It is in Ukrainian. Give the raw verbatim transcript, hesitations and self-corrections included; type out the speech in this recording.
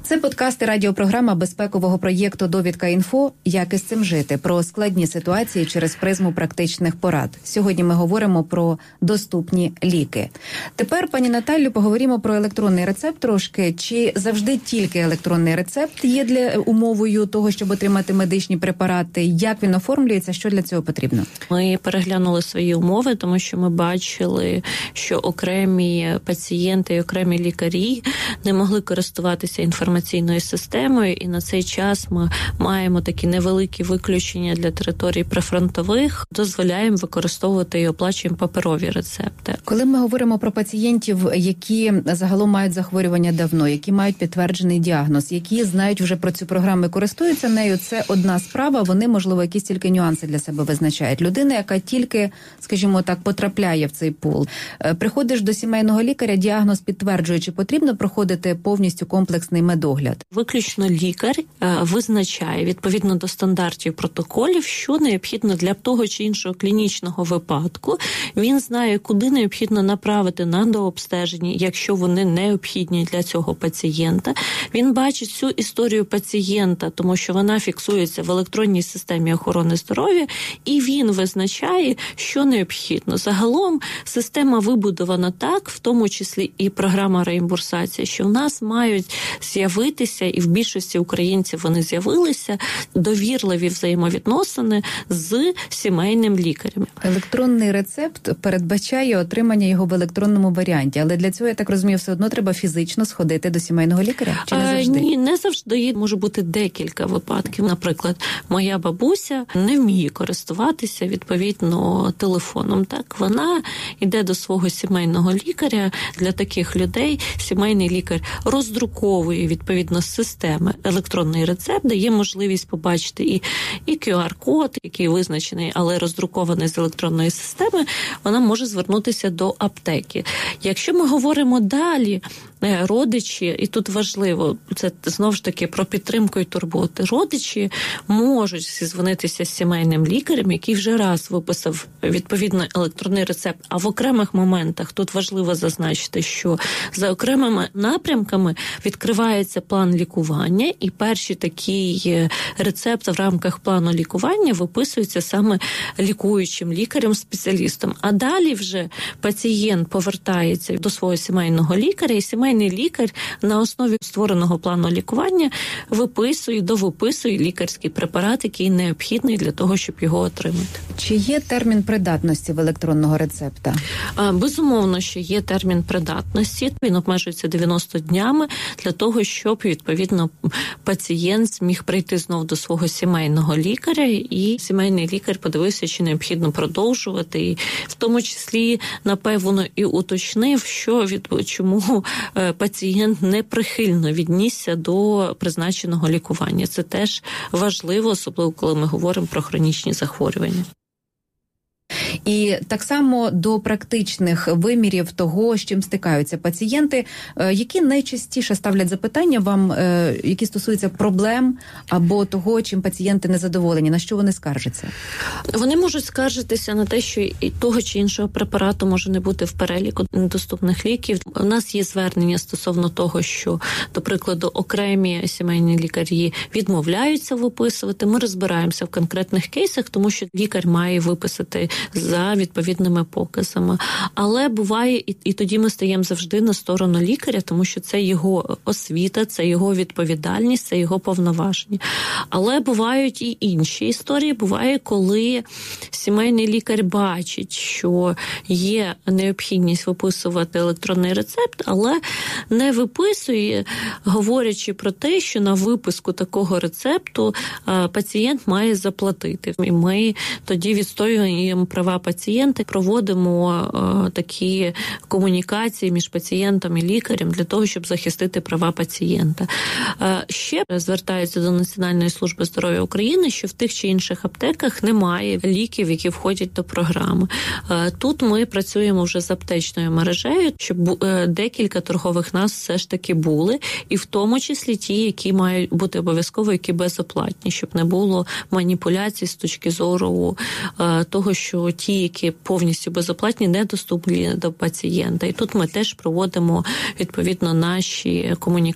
Це подкаст і радіопрограма безпекового проєкту «Довідка.Інфо. Як із цим жити?» про складні ситуації через призму практичних порад. Сьогодні ми говоримо про доступні ліки. Тепер, пані Наталю, поговоримо про електронний рецепт трошки. Чи завжди тільки електронний рецепт є для умовою того, щоб отримати медичні препарати? Як він оформлюється? Що для цього потрібно? Ми переглянули свої умови, тому що ми бачили, що окремі пацієнти і окремі лікарі не могли користуватися інформацією системою, і на цей час ми маємо такі невеликі виключення для територій прифронтових, дозволяємо використовувати і оплачуємо паперові рецепти. Коли ми говоримо про пацієнтів, які загалом мають захворювання давно, які мають підтверджений діагноз, які знають вже про цю програму і користуються нею, це одна справа, вони, можливо, якісь тільки нюанси для себе визначають. Людина, яка тільки, скажімо так, потрапляє в цей пул. Приходиш до сімейного лікаря, діагноз підтверджує, чи потрібно проходити повністю комплексний медогляд? Виключно лікар визначає, відповідно до стандартів протоколів, що необхідно для того чи іншого клінічного випадку. Він знає, куди необхідно направити на дообстеження, якщо вони необхідні для цього пацієнта. Він бачить всю історію пацієнта, тому що вона фіксується в електронній системі охорони здоров'я, і він визначає, що необхідно. Загалом система вибудована так, в тому числі і програма реімбурсації, що в нас мають з'явитися, і в більшості українців вони з'явилися, довірливі взаємовідносини з сімейним лікарем. Електронний рецепт передбачає отримання його в електронному варіанті, але для цього, я так розумію, все одно треба фізично сходити до сімейного лікаря? Чи не завжди? А, ні, не завжди. Може бути декілька випадків. Наприклад, моя бабуся не вміє користуватися, відповідно, телефоном. Так, вона йде до свого сімейного лікаря. Для таких людей сімейний лікар роздруковує, відповідно, з системи електронний рецепт, дає можливість побачити і, і кю ар-код, який визначений, але роздрукований з електронної системи, вона може звернутися до аптеки. Якщо ми говоримо далі, родичі, і тут важливо, це знову ж таки про підтримку і турботи, родичі можуть зізвонитися з сімейним лікарем, який вже раз виписав відповідно електронний рецепт, а в окремих моментах тут важливо зазначити, що за окремими напрямками відкривається план лікування, і перші такі рецепти в рамках плану лікування виписуються саме лікуючим лікарем-спеціалістом. А далі вже пацієнт повертається до свого сімейного лікаря, і сімейний лікар на основі створеного плану лікування виписує, довиписує лікарський препарат, який необхідний для того, щоб його отримати. Чи є термін придатності в електронного рецепта? Безумовно, що є термін придатності. Він обмежується дев'яноста днями для того, щоб, відповідно, пацієнт зміг прийти знов до свого сімейного лікаря, і сімейний лікар подивився, чи необхідно продовжувати, і в тому числі, напевно, і уточнив, що від чому пацієнт неприхильно віднісся до призначеного лікування. Це теж важливо, особливо коли ми говоримо про хронічні захворювання. І так само до практичних вимірів того, з чим стикаються пацієнти, які найчастіше ставлять запитання вам, які стосуються проблем або того, чим пацієнти незадоволені, на що вони скаржаться? Вони можуть скаржитися на те, що і того чи іншого препарату може не бути в переліку недоступних ліків. У нас є звернення стосовно того, що, до прикладу, окремі сімейні лікарі відмовляються виписувати. Ми розбираємося в конкретних кейсах, тому що лікар має виписати за відповідними показами. Але буває, і, і тоді ми стаємо завжди на сторону лікаря, тому що це його освіта, це його відповідальність, це його повноваження. Але бувають і інші історії. Буває, коли сімейний лікар бачить, що є необхідність виписувати електронний рецепт, але не виписує, говорячи про те, що на виписку такого рецепту пацієнт має заплатити. І ми тоді відстоюємо права пацієнта, проводимо е, такі комунікації між пацієнтом і лікарем для того, щоб захистити права пацієнта. Е, ще звертаються до Національної служби здоров'я України, що в тих чи інших аптеках немає ліків, які входять до програми. Е, тут ми працюємо вже з аптечною мережею, щоб е, декілька торгових назв все ж таки були, і в тому числі ті, які мають бути обов'язково, які безоплатні, щоб не було маніпуляцій з точки зору е, того, що ті, які повністю безоплатні, недоступні до пацієнта. І тут ми теж проводимо, відповідно, наші комунікації